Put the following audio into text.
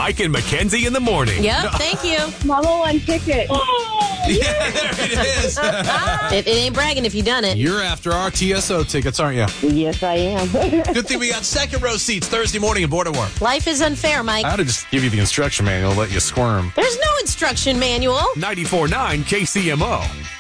Mike and Mackenzie in the morning. Yep, thank you. Number one ticket. Yeah, there it is. It ain't bragging if you done it. You're after our TSO tickets, aren't you? Yes, I am. Good thing we got second row seats Thursday morning at Border Warm. Life is unfair, Mike. I ought to just give you the instruction manual, let you squirm. There's no instruction manual. 94.9 KCMO.